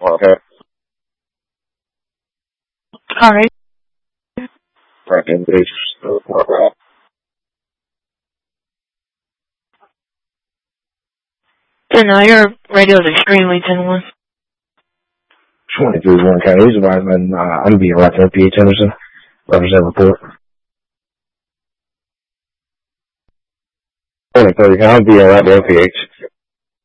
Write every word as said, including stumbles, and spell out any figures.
Okay. All right. Right in the So now your radio is extremely ten one. twenty-three Warren County. He's advising, uh, I'm being right there, P H Henderson. Represent report. twenty-three, I'm being right there, P H.